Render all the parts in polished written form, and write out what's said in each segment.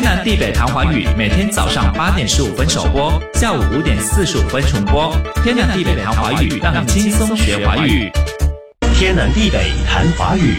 南地北谈华语每天早上8点15分首播，下午5点45分重播。天南地北谈华语，让你轻松学华语。 天南地北谈华语。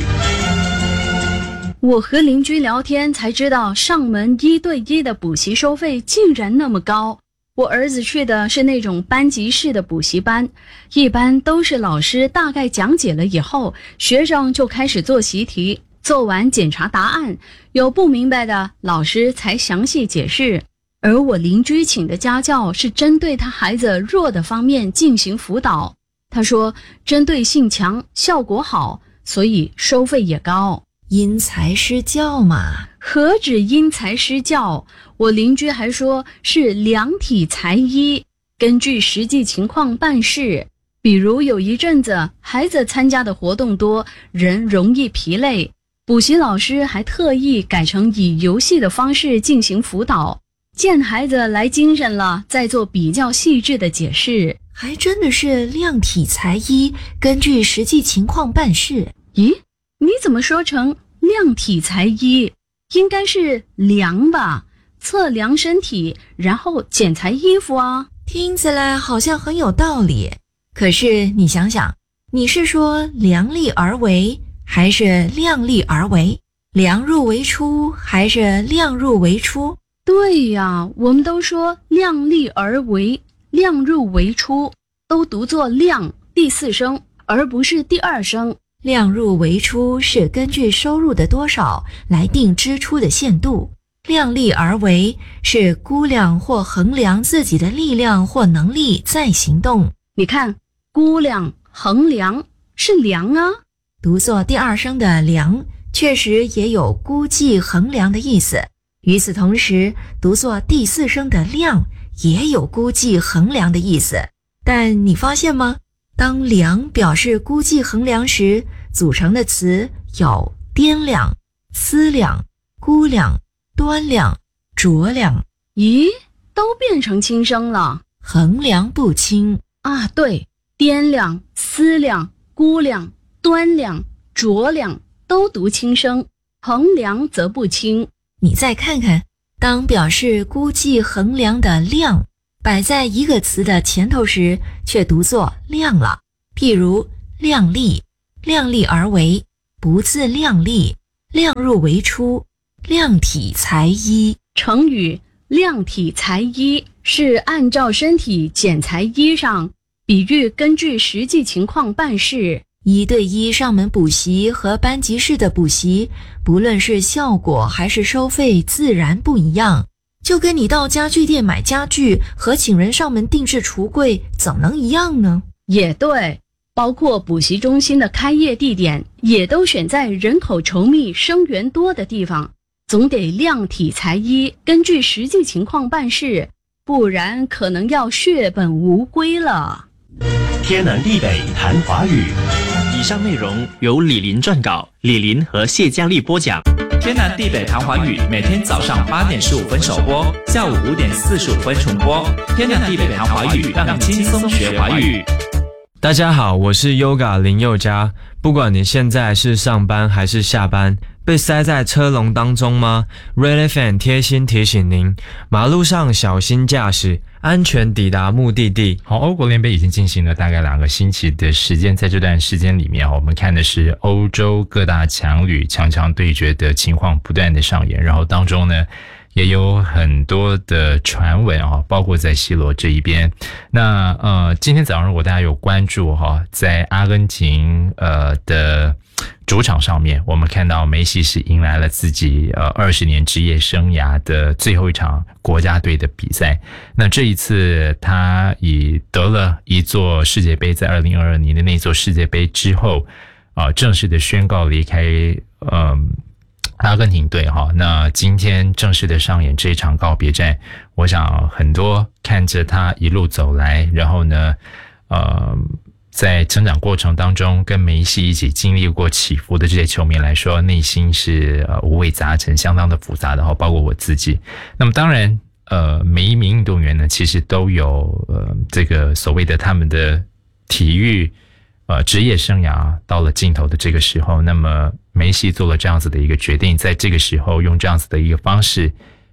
我和邻居聊天才知道，上门1对1的补习收费竟然那么高。我儿子去的是那种班级式的补习班，一般都是老师大概讲解了以后，学生就开始做习题，做完检查答案，有不明白的老师才详细解释。而我邻居请的家教是针对他孩子弱的方面进行辅导，他说针对性强，效果好，所以收费也高。 因材施教嘛。 何止因材施教，我邻居还说是量体裁衣，根据实际情况办事。比如有一阵子孩子参加的活动多，人容易疲累，补习老师还特意改成以游戏的方式进行辅导，见孩子来精神了，再做比较细致的解释。 还真的是量体裁衣，根据实际情况办事。 咦，你怎么说成量体裁衣？应该是量吧，测量身体，然后剪裁衣服啊。 听起来好像很有道理，可是你想想，你是说量力而为，还是量力而为？量入为出，还是量入为出？ 对呀，我们都说量力而为，量入为出，都读作量第4声，而不是第2声。 量入为出是根据收入的多少来定支出的限度，量力而为是估量或衡量自己的力量或能力再行动。 你看，估量、衡量是量啊， 读作第2声的量确实也有估计衡量的意思，与此同时读作第4声的量也有估计衡量的意思。但你发现吗？当量表示估计衡量时，组成的词有掂量、思量、估量、端量、酌量。 咦，都变成轻声了。 衡量不轻啊，对，掂量、思量、估量、端量、酌量都读轻声，衡量则不轻。 你再看看，当表示估计衡量的量摆在一个词的前头时，却读作量了。譬如量力、量力而为、不自量力、量入为出、量体裁衣。 成语量体裁衣是按照身体剪裁衣裳，比喻根据实际情况办事。 1对1上门补习和班级式的补习，不论是效果还是收费自然不一样。就跟你到家具店买家具和请人上门定制橱柜怎能一样呢？ 也对，包括补习中心的开业地点也都选在人口稠密、生源多的地方，总得量体裁衣，根据实际情况办事，不然可能要血本无归了。 天南地北谈华语。 以上内容由李林撰稿，李林和谢佳丽播讲。天南地北谈华语每天早上8点15分首播，下午5点45分重播。天南地北谈华语，让你轻松学华语。 大家好，我是 Yoga 林宥嘉。不管你现在是上班还是下班，被塞在车龙当中吗？ Red FM 贴心提醒您，马路上小心驾驶，安全抵达目的地。 好，欧国联杯已经进行了大概2个星期的时间，在这段时间里面，我们看的是欧洲各大强旅强强对决的情况不断的上演，然后当中呢也有很多的传闻包括在西罗这一边。那今天早上如果大家有关注在阿根廷的主场上面，我们看到梅西是迎来了自己20年职业生涯的最后一场国家队的比赛。那这一次他以得了一座世界杯，在2022年的那座世界杯之后正式的宣告离开阿根廷队那今天正式的上演这一场告别战。我想很多看着他一路走来，然后呢在成长过程当中跟梅西一起经历过起伏的这些球迷来说，内心是五味杂陈，相当的复杂的包括我自己。那么当然每一名运动员呢其实都有这个所谓的他们的体育职业生涯到了尽头的这个时候，那么梅西做了这样子的一个决定，在这个时候用这样子的一个方式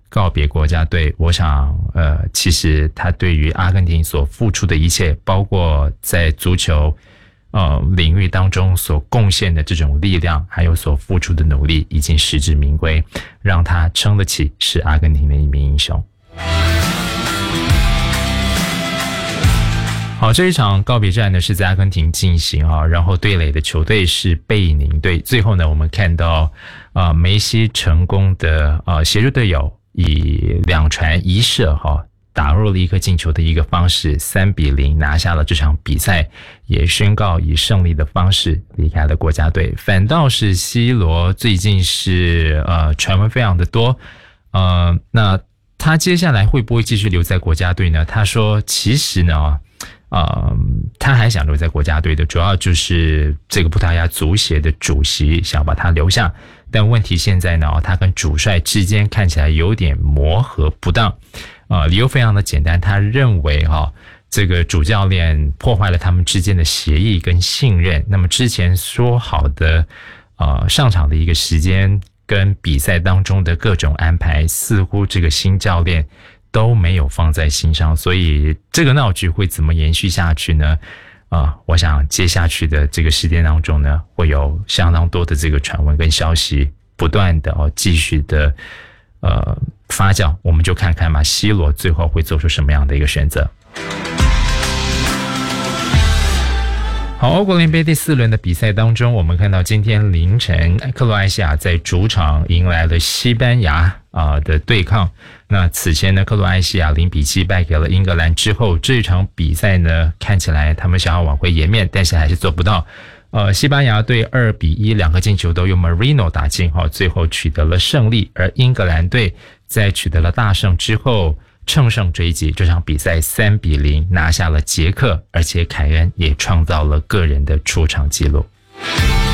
告别国家队，我想其实他对于阿根廷所付出的一切，包括在足球领域当中所贡献的这种力量，还有所付出的努力，已经实至名归，让他称得起是阿根廷的一名英雄。好，这一场告别战呢是在阿根廷进行啊，然后对垒的球队是贝宁队。最后呢，我们看到梅西成功的协助队友以2传1射打入了一个进球的一个方式，3-0拿下了这场比赛，也宣告以胜利的方式离开了国家队。反倒是 C 罗最近是传闻非常的多，那他接下来会不会继续留在国家队呢？他说其实呢他还想留在国家队的，主要就是这个葡萄牙足协的主席想把他留下，但问题现在呢，他跟主帅之间看起来有点磨合不当，理由非常的简单，他认为这个主教练破坏了他们之间的协议跟信任，那么之前说好的上场的一个时间跟比赛当中的各种安排，似乎这个新教练都没有放在心上，所以这个闹剧会怎么延续下去呢？我想接下去的这个时间当中呢，会有相当多的这个传闻跟消息不断的继续的发酵，我们就看看嘛，C罗最后会做出什么样的一个选择。好，欧国联杯第4轮的比赛当中，我们看到今天凌晨克罗埃西亚在主场迎来了西班牙的对抗。那此前呢，克罗埃西亚0-7败给了英格兰之后，这场比赛呢看起来他们想要挽回颜面，但是还是做不到。西班牙队2-1，两个进球都由 Marino 打进，最后取得了胜利。而英格兰队在取得了大胜之后，乘胜追击，这场比赛3-0拿下了捷克，而且凯恩也创造了个人的出场纪录。